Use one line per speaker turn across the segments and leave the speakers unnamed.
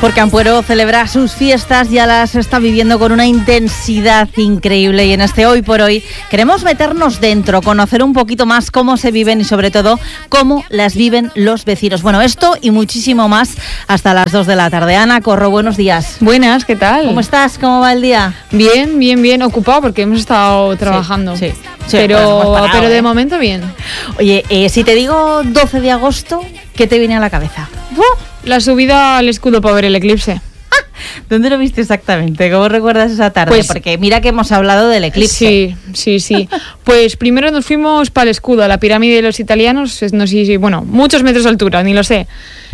Porque Ampuero celebra sus fiestas, ya las está viviendo con una intensidad increíble, y en este Hoy por Hoy queremos meternos dentro, conocer un poquito más cómo se viven y sobre todo cómo las viven los vecinos. Bueno, esto y muchísimo más hasta las 2 de la tarde. Ana Corro, buenos días.
Buenas, ¿qué tal?
¿Cómo estás? ¿Cómo va el día?
Bien, ocupado porque hemos estado trabajando.
Sí,
pero de momento bien.
Oye, si te digo 12 de agosto, ¿qué te viene a la cabeza?
La subida al escudo para ver el eclipse.
¿Dónde lo viste exactamente? ¿Cómo recuerdas esa tarde?
Pues,
porque mira que hemos hablado del eclipse.
Sí. Pues primero nos fuimos para el escudo, a la pirámide de los italianos, no sé si, muchos metros de altura, ni lo sé.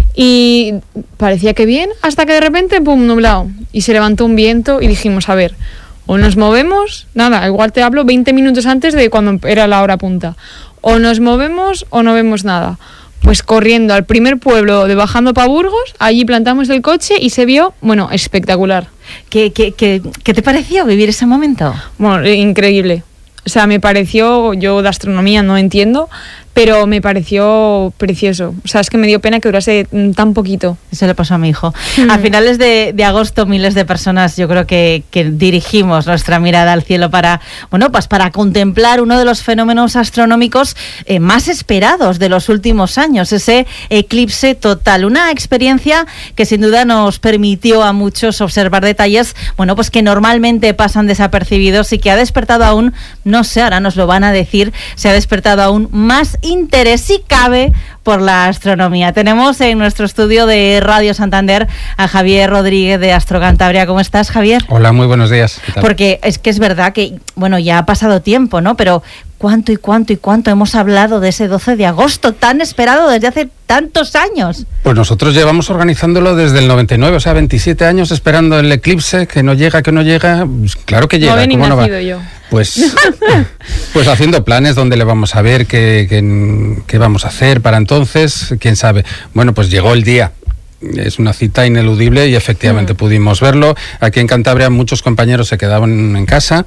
Y parecía que bien, hasta que de repente, pum, nublado. Y se levantó un viento y dijimos, a ver, o nos movemos, nada, igual te hablo 20 minutos antes de cuando era la hora punta. O nos movemos o no vemos nada. Pues corriendo al primer pueblo de bajando para Burgos, allí plantamos el coche y se vio, espectacular.
¿Qué te pareció vivir ese momento?
Bueno, increíble. O sea, me pareció, yo de astronomía no entiendo, pero me pareció precioso. O sea, es que me dio pena que durase tan poquito.
Eso le pasó a mi hijo. A finales de agosto, miles de personas, yo creo que dirigimos nuestra mirada al cielo para contemplar uno de los fenómenos astronómicos más esperados de los últimos años, ese eclipse total. Una experiencia que sin duda nos permitió a muchos observar detalles, que normalmente pasan desapercibidos y que ha despertado aún, no sé, ahora nos lo van a decir, se ha despertado aún más interés, si cabe, por la astronomía. Tenemos en nuestro estudio de Radio Santander a Javier Rodríguez de Astrocantabria. ¿Cómo estás, Javier?
Hola, muy buenos días. ¿Qué tal?
Porque es verdad que, ya ha pasado tiempo, ¿no? Pero ¿cuánto hemos hablado de ese 12 de agosto tan esperado desde hace tantos años?
Pues nosotros llevamos organizándolo desde el 99, o sea, 27 años esperando el eclipse, que no llega. Pues claro que llega.
No había ni nacido
va?
yo.
Pues haciendo planes donde le vamos a ver, qué vamos a hacer para entonces, quién sabe. Bueno, pues llegó el día. Es una cita ineludible y efectivamente pudimos verlo. Aquí en Cantabria muchos compañeros se quedaban en casa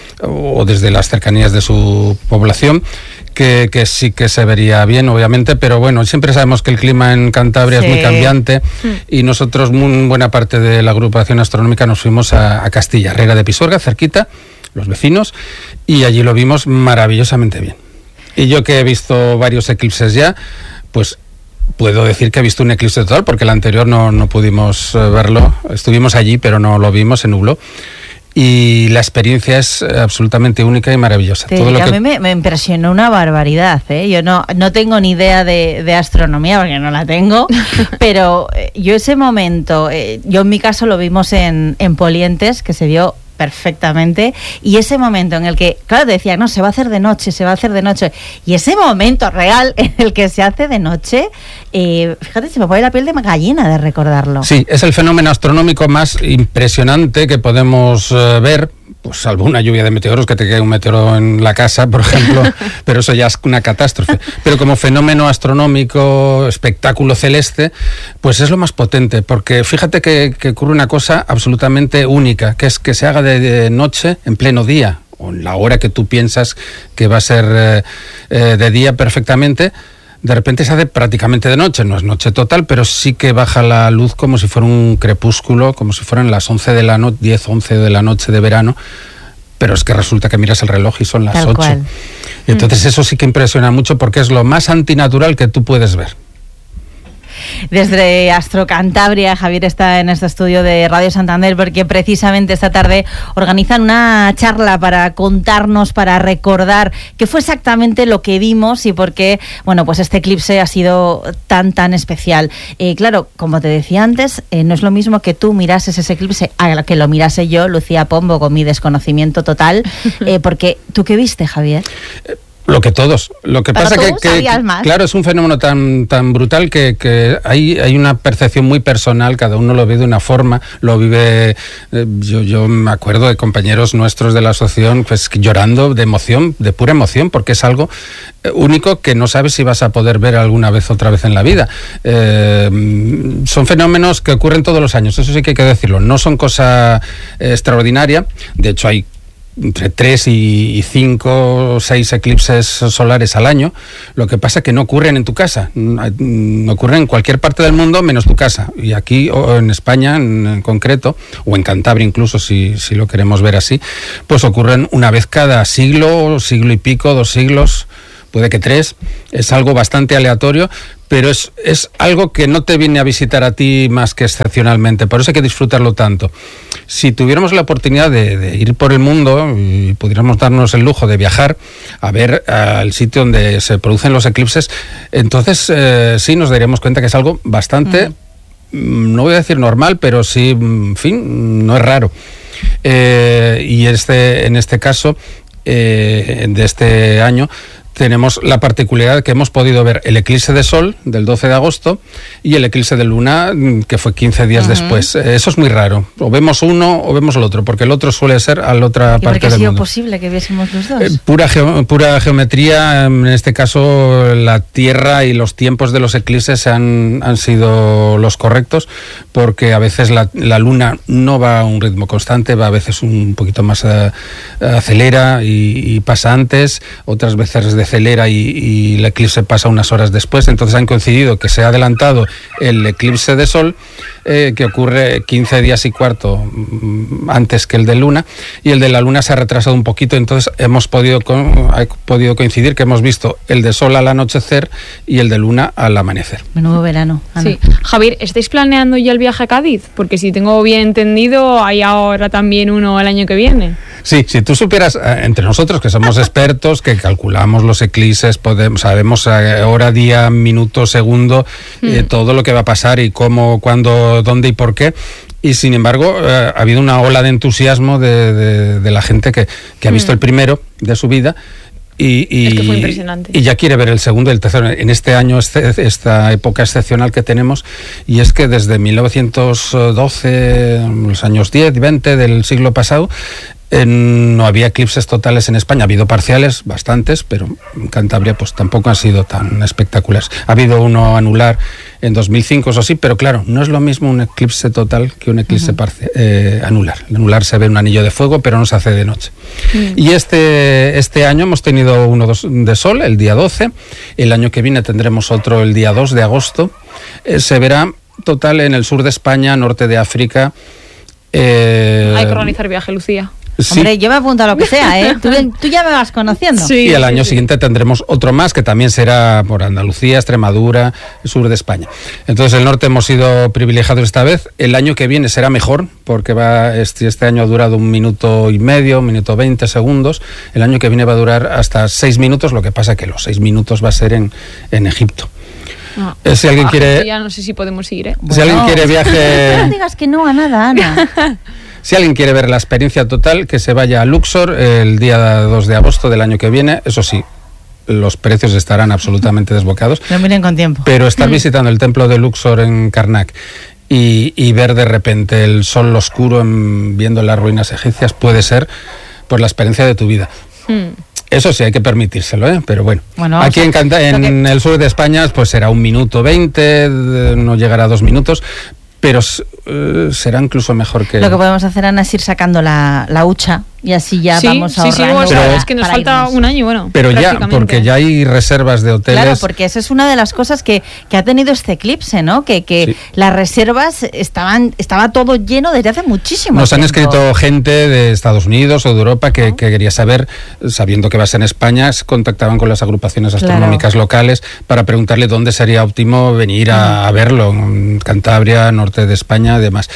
o desde las cercanías de su población, que sí que se vería bien, obviamente, pero siempre sabemos que el clima en Cantabria es muy cambiante y nosotros, muy buena parte de la agrupación astronómica, nos fuimos a Castilla, Riega de Pisuerga, cerquita, los vecinos, y allí lo vimos maravillosamente bien. Y yo que he visto varios eclipses ya, pues puedo decir que he visto un eclipse total, porque el anterior no pudimos verlo, estuvimos allí, pero no lo vimos, se nubló. Y la experiencia es absolutamente única y maravillosa.
A mí me impresionó una barbaridad, ¿eh? Yo no tengo ni idea de astronomía, porque no la tengo, pero yo ese momento, yo en mi caso lo vimos en Polientes, que se vio perfectamente, y ese momento en el que, claro, decía, no, se va a hacer de noche, y ese momento real en el que se hace de noche, fíjate, se me pone la piel de gallina de recordarlo.
Sí, es el fenómeno astronómico más impresionante que podemos ver, pues salvo una lluvia de meteoros, que te cae un meteoro en la casa, por ejemplo, pero eso ya es una catástrofe. Pero como fenómeno astronómico, espectáculo celeste, pues es lo más potente, porque fíjate que ocurre una cosa absolutamente única, que es que se haga de noche en pleno día, o en la hora que tú piensas que va a ser de día perfectamente. De repente se hace prácticamente de noche, no es noche total, pero sí que baja la luz como si fuera un crepúsculo, como si fueran las 11 de la noche, 10, 11 de la noche de verano, pero es que resulta que miras el reloj y son las
Tal
8.
Cual.
Y entonces eso sí que impresiona mucho, porque es lo más antinatural que tú puedes ver.
Desde Astrocantabria, Javier está en este estudio de Radio Santander porque precisamente esta tarde organizan una charla para contarnos, para recordar qué fue exactamente lo que vimos y por qué, pues este eclipse ha sido tan especial. Claro, como te decía antes, no es lo mismo que tú mirases ese eclipse a que lo mirase yo, Lucía Pombo, con mi desconocimiento total, porque ¿tú qué viste, Javier?
Lo que todos. Lo que pasa que claro, es un fenómeno tan brutal que hay una percepción muy personal, cada uno lo ve de una forma, lo vive. Yo me acuerdo de compañeros nuestros de la asociación pues llorando de emoción, de pura emoción, porque es algo único que no sabes si vas a poder ver alguna vez otra vez en la vida. Son fenómenos que ocurren todos los años, eso sí que hay que decirlo. No son cosa extraordinaria, de hecho hay entre 3 y 5 o 6 eclipses solares al año. Lo que pasa es que no ocurren en tu casa, no ocurren en cualquier parte del mundo menos tu casa. Y aquí, o en España en concreto, o en Cantabria incluso, si lo queremos ver así, pues ocurren una vez cada siglo, siglo y pico, 2 siglos, puede que 3. Es algo bastante aleatorio, pero es algo que no te viene a visitar a ti más que excepcionalmente, por eso hay que disfrutarlo tanto. Si tuviéramos la oportunidad de ir por el mundo y pudiéramos darnos el lujo de viajar a ver al sitio donde se producen los eclipses, entonces sí nos daríamos cuenta que es algo bastante, no voy a decir normal, pero sí, en fin, no es raro. Y en este caso, de este año, tenemos la particularidad que hemos podido ver el eclipse de sol del 12 de agosto y el eclipse de luna, que fue 15 días después. Eso es muy raro. O vemos uno o vemos el otro, porque el otro suele ser a la otra parte del mundo. ¿Y por qué ha sido
posible que viésemos los dos?
Pura geometría. En este caso, la Tierra y los tiempos de los eclipses han sido los correctos, porque a veces la luna no va a un ritmo constante, va a veces un poquito más acelera y pasa antes, otras veces acelera y el eclipse pasa unas horas después. Entonces han coincidido que se ha adelantado el eclipse de sol, que ocurre 15 días y cuarto antes que el de luna, y el de la luna se ha retrasado un poquito. Entonces ha podido coincidir que hemos visto el de sol al anochecer y el de luna al amanecer.
Menudo verano, Ana.
Sí. Javier, ¿estáis planeando ya el viaje a Cádiz? Porque si tengo bien entendido, hay ahora también uno el año que viene.
Sí, si tú supieras, entre nosotros que somos expertos, que calculamos los eclipses, sabemos hora, día, minuto, segundo, todo lo que va a pasar y cómo, cuándo, dónde y por qué. Y sin embargo, ha habido una ola de entusiasmo de la gente que ha visto el primero de su vida.
Es que fue impresionante.
Y ya quiere ver el segundo y el tercero en este año, esta época excepcional que tenemos, y es que desde 1912, los años 10 y 20 del siglo pasado, no había eclipses totales en España. Ha habido parciales, bastantes, pero en Cantabria pues tampoco han sido tan espectaculares. Ha habido uno anular en 2005, eso sí, pero claro, no es lo mismo un eclipse total que un eclipse anular. El anular se ve un anillo de fuego, pero no se hace de noche. Y este año hemos tenido uno de sol, el día 12. El año que viene tendremos otro el día 2 de agosto. Se verá total en el sur de España, norte de África.
Hay que organizar viaje, Lucía.
Sí.
Hombre, yo me apunto a lo que sea, ¿eh? Tú ya me vas conociendo.
Sí,
y el año siguiente tendremos otro más, que también será por Andalucía, Extremadura, sur de España. Entonces el norte hemos sido privilegiados esta vez. El año que viene será mejor, porque este año ha durado 1 minuto y medio, 1 minuto 20 segundos. El año que viene va a durar hasta 6 minutos, lo que pasa que los 6 minutos va a ser en Egipto. Si alguien quiere,
ya no sé si podemos ir, ¿eh?
Si alguien quiere viaje...
No digas que no a nada, Ana.
Si alguien quiere ver la experiencia total, que se vaya a Luxor el día 2 de agosto del año que viene. Eso sí, los precios estarán absolutamente desbocados.
No miren con tiempo.
Pero estar visitando el templo de Luxor en Karnak y ver de repente el sol oscuro viendo las ruinas egipcias puede ser pues la experiencia de tu vida. Eso sí, hay que permitírselo, ¿eh? Pero bueno aquí en el sur de España pues será 1 minuto 20, no llegará a 2 minutos, pero será incluso mejor que...
Lo que podemos hacer, Ana, es ir sacando la hucha y así ya vamos ahorrando.
Sí, es que nos falta un año, bueno.
Pero ya, porque ya hay reservas de hoteles.
Claro, porque esa es una de las cosas que ha tenido este eclipse, ¿no? Que las reservas estaba todo lleno desde hace muchísimo
Nos
tiempo.
Han escrito gente de Estados Unidos o de Europa que quería saber, sabiendo que va a ser en España, se contactaban con las agrupaciones astronómicas locales para preguntarle dónde sería óptimo venir a verlo, en Cantabria, norte de España, además.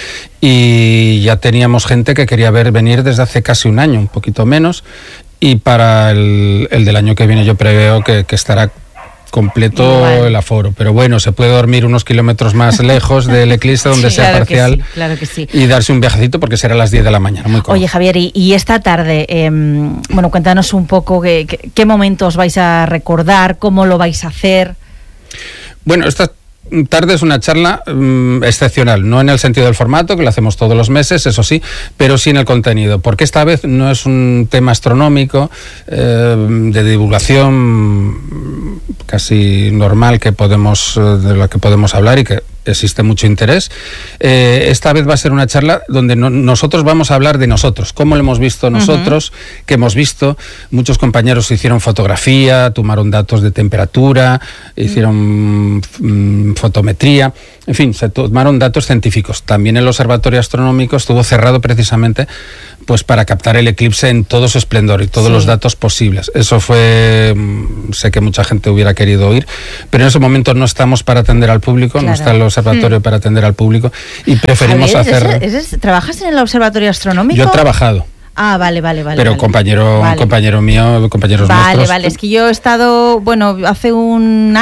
Y ya teníamos gente que quería venir desde hace casi un año, un poquito menos, y para el del año que viene yo preveo que estará completo el aforo, pero bueno, se puede dormir unos kilómetros más lejos del eclipse donde sea parcial,
claro que sí.
Y darse un viajecito porque será a las 10 de la mañana, muy cómodo.
Oye, Javier, y esta tarde, cuéntanos un poco qué momentos vais a recordar, cómo lo vais a hacer.
Bueno, esta tarde es una charla excepcional, no en el sentido del formato, que lo hacemos todos los meses, eso sí, pero sí en el contenido, porque esta vez no es un tema astronómico de divulgación casi normal de lo que podemos hablar y que existe mucho interés. Esta vez va a ser una charla donde nosotros vamos a hablar de nosotros, cómo lo hemos visto nosotros, qué hemos visto. Muchos compañeros hicieron fotografía, tomaron datos de temperatura, hicieron fotometría, en fin, se tomaron datos científicos. También el Observatorio Astronómico estuvo cerrado precisamente pues para captar el eclipse en todo su esplendor y todos los datos posibles. Eso fue, sé que mucha gente hubiera querido oír, pero en ese momento no estamos para atender al público, no está el observatorio para atender al público y preferimos hacer...
¿Trabajas en el Observatorio Astronómico?
Yo he trabajado.
Ah, vale.
Pero compañero mío, compañeros nuestros.
Vale, es que yo he estado, hace un